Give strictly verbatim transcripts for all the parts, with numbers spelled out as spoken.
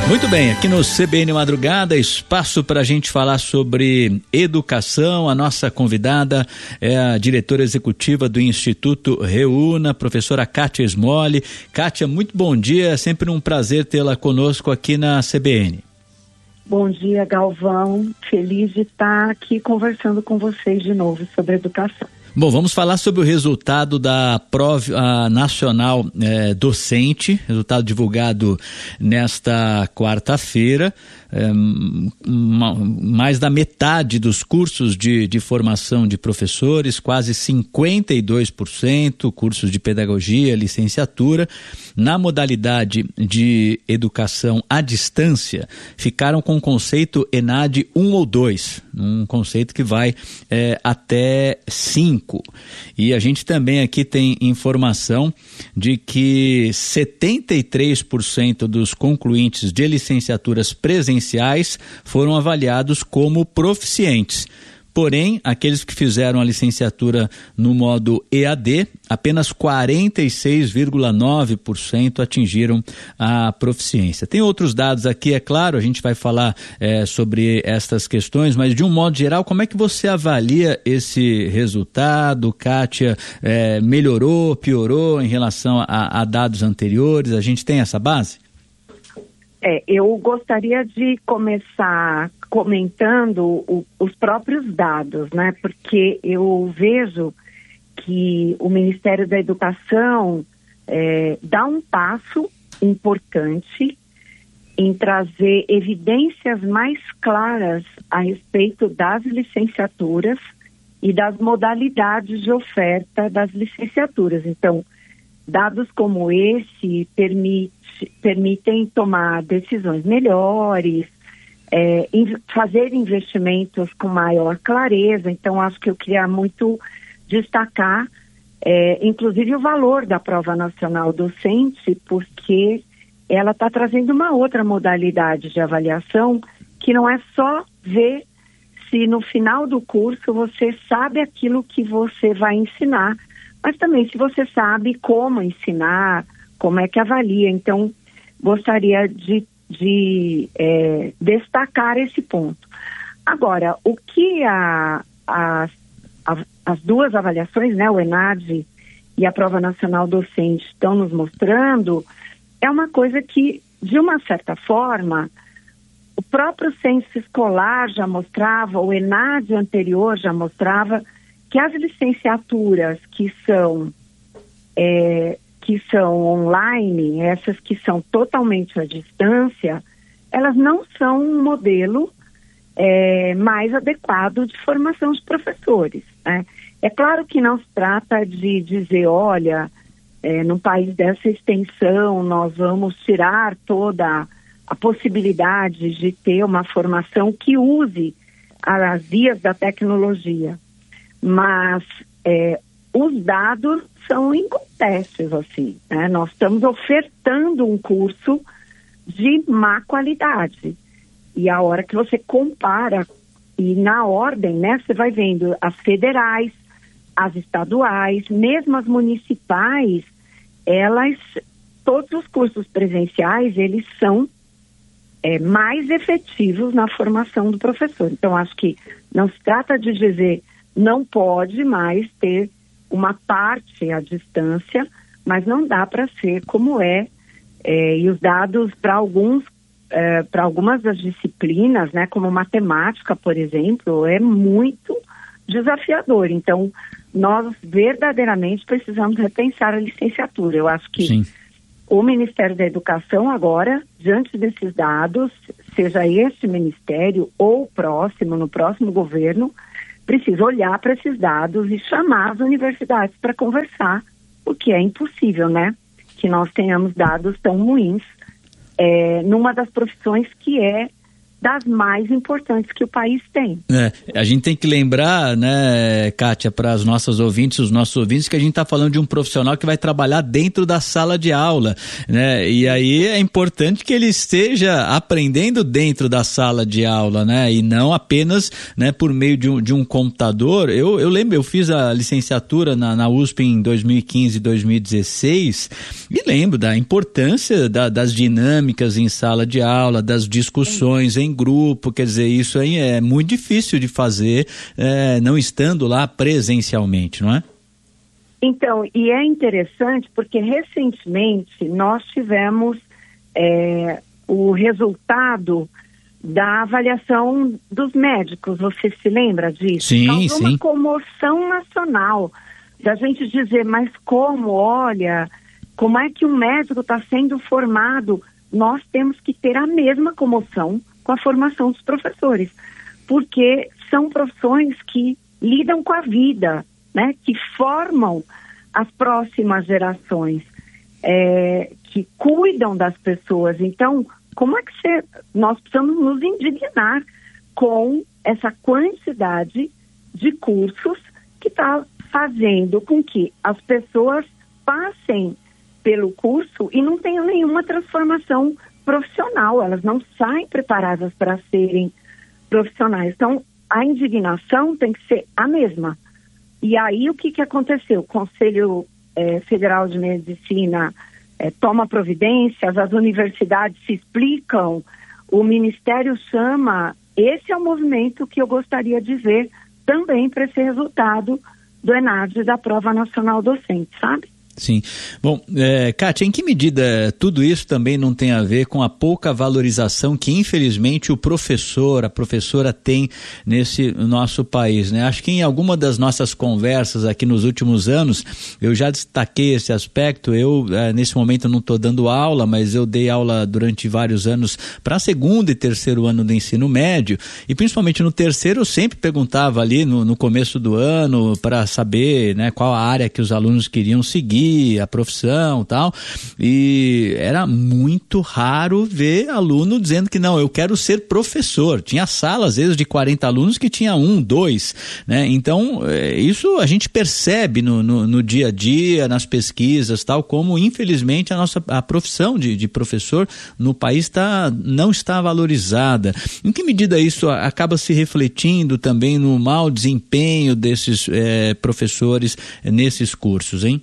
Muito bem, aqui no C B N Madrugada, espaço para a gente falar sobre educação. A nossa convidada é a diretora executiva do Instituto Reúna, professora Kátia Smolli. Kátia, muito bom dia, é sempre um prazer tê-la conosco aqui na C B N. Bom dia, Galvão, feliz de estar aqui conversando com vocês de novo sobre educação. Bom, vamos falar sobre o resultado da prova nacional eh, docente, resultado divulgado nesta quarta-feira. É, mais da metade dos cursos de, de formação de professores, quase cinquenta e dois por cento, cursos de pedagogia, licenciatura, na modalidade de educação à distância, ficaram com o conceito ENAD um ou dois, um conceito que vai é, até cinco. E a gente também aqui tem informação de que setenta e três por cento dos concluintes de licenciaturas presenciais foram avaliados como proficientes. Porém, aqueles que fizeram a licenciatura no modo E A D, apenas quarenta e seis vírgula nove por cento atingiram a proficiência. Tem outros dados aqui, é claro, a gente vai falar é, sobre estas questões, mas de um modo geral, como é que você avalia esse resultado? Kátia, é, melhorou, piorou em relação a, a dados anteriores? A gente tem essa base? É, eu gostaria de começar comentando o, os próprios dados, né? Porque eu vejo que o Ministério da Educação é, dá um passo importante em trazer evidências mais claras a respeito das licenciaturas e das modalidades de oferta das licenciaturas. Então, dados como esse permite, permitem tomar decisões melhores, é, in, fazer investimentos com maior clareza. Então, acho que eu queria muito destacar, é, inclusive, o valor da prova nacional docente, porque ela está trazendo uma outra modalidade de avaliação, que não é só ver se no final do curso você sabe aquilo que você vai ensinar, mas também se você sabe como ensinar, como é que avalia. Então, gostaria de, de é, destacar esse ponto. Agora, o que a, a, a, as duas avaliações, né, o ENAD e a Prova Nacional Docente, estão nos mostrando, é uma coisa que, de uma certa forma, o próprio censo escolar já mostrava, o ENAD anterior já mostrava, que as licenciaturas que são, é, que são online, essas que são totalmente à distância, elas não são um modelo é, mais adequado de formação de professores, né? É claro que não se trata de dizer, olha, é, num país dessa extensão nós vamos tirar toda a possibilidade de ter uma formação que use as vias da tecnologia. Mas é, os dados são incontestáveis, assim, né? Nós estamos ofertando um curso de má qualidade. E a hora que você compara, e na ordem, né, você vai vendo as federais, as estaduais, mesmo as municipais, elas, todos os cursos presenciais, eles são é, mais efetivos na formação do professor. Então, acho que não se trata de dizer não pode mais ter uma parte à distância, mas não dá para ser como é, é, e os dados para alguns, é, para algumas das disciplinas, né, como matemática, por exemplo, é muito desafiador. Então, nós verdadeiramente precisamos repensar a licenciatura. Eu acho que Sim. o Ministério da Educação agora, diante desses dados, seja este ministério ou o próximo, no próximo governo, precisa olhar para esses dados e chamar as universidades para conversar, porque é impossível, né, que nós tenhamos dados tão ruins é, numa das profissões que é das mais importantes que o país tem. É, a gente tem que lembrar, né, Kátia, para as nossas ouvintes, os nossos ouvintes, que a gente está falando de um profissional que vai trabalhar dentro da sala de aula, né? E aí é importante que ele esteja aprendendo dentro da sala de aula, né? E não apenas, né, por meio de um, de um computador. Eu, eu lembro, eu fiz a licenciatura na, na U S P em dois mil e quinze e dois mil e dezesseis e lembro da importância da, das dinâmicas em sala de aula, das discussões em grupo, quer dizer, isso aí é muito difícil de fazer, é, não estando lá presencialmente, não é? Então, e é interessante porque recentemente nós tivemos é, o resultado da avaliação dos médicos, você se lembra disso? Sim, Causou sim. uma comoção nacional da gente dizer, mas como, olha, como é que um médico está sendo formado? Nós temos que ter a mesma comoção com a formação dos professores, porque são profissões que lidam com a vida, né? Que formam as próximas gerações, é, que cuidam das pessoas. Então, como é que você, nós precisamos nos indignar com essa quantidade de cursos que está fazendo com que as pessoas passem pelo curso e não tenham nenhuma transformação profissional, elas não saem preparadas para serem profissionais. Então, a indignação tem que ser a mesma. E aí, o que, que aconteceu? O Conselho eh, Federal de Medicina eh, toma providências, as universidades se explicam, o Ministério chama. Esse é o movimento que eu gostaria de ver também para esse resultado do ENAD, da Prova Nacional Docente, sabe? Sim. Bom, é, Kátia, em que medida tudo isso também não tem a ver com a pouca valorização que, infelizmente, o professor, a professora tem nesse nosso país, né? Acho que em alguma das nossas conversas aqui nos últimos anos, eu já destaquei esse aspecto. Eu, é, nesse momento, não estou dando aula, mas eu dei aula durante vários anos para segundo e terceiro ano do ensino médio, e principalmente no terceiro eu sempre perguntava ali no, no começo do ano para saber, né, qual a área que os alunos queriam seguir, a profissão e tal, e era muito raro ver aluno dizendo que não, eu quero ser professor. Tinha sala, às vezes, de quarenta alunos que tinha um, dois, né? Então, isso a gente percebe no, no, no dia a dia, nas pesquisas, tal, como, infelizmente, a nossa a profissão de, de professor no país tá, não está valorizada. Em que medida isso acaba se refletindo também no mau desempenho desses é, professores nesses cursos, hein?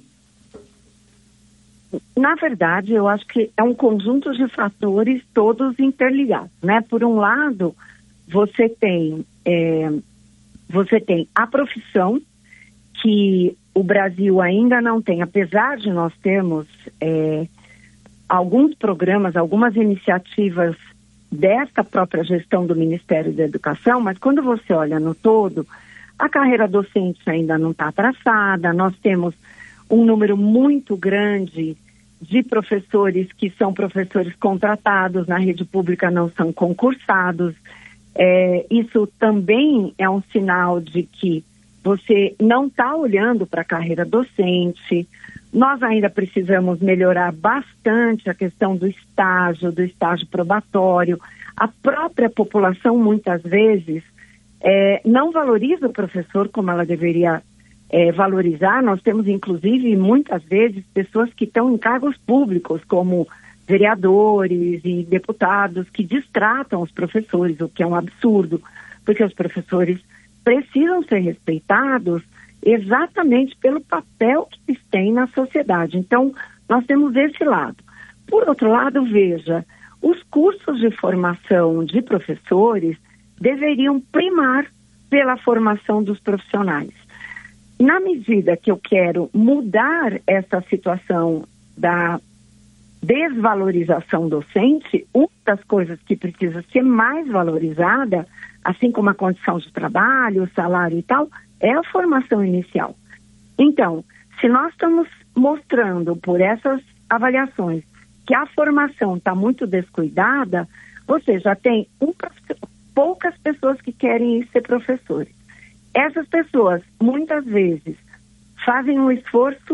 Na verdade, eu acho que é um conjunto de fatores todos interligados, né? Por um lado, você tem, é, você tem a profissão, que o Brasil ainda não tem, apesar de nós termos é, alguns programas, algumas iniciativas desta própria gestão do Ministério da Educação, mas quando você olha no todo, a carreira docente ainda não está traçada, nós temos um número muito grande de professores que são professores contratados na rede pública, não são concursados. É, isso também é um sinal de que você não está olhando para a carreira docente. Nós ainda precisamos melhorar bastante a questão do estágio, do estágio probatório. A própria população, muitas vezes, é, não valoriza o professor como ela deveria É, valorizar. Nós temos, inclusive, muitas vezes, pessoas que estão em cargos públicos, como vereadores e deputados, que distratam os professores, o que é um absurdo, porque os professores precisam ser respeitados exatamente pelo papel que eles têm na sociedade. Então, nós temos esse lado. Por outro lado, veja, os cursos de formação de professores deveriam primar pela formação dos profissionais. Na medida que eu quero mudar essa situação da desvalorização docente, uma das coisas que precisa ser mais valorizada, assim como a condição de trabalho, o salário e tal, é a formação inicial. Então, se nós estamos mostrando por essas avaliações que a formação está muito descuidada, você já tem um, poucas pessoas que querem ser professores. Essas pessoas, muitas vezes, fazem um esforço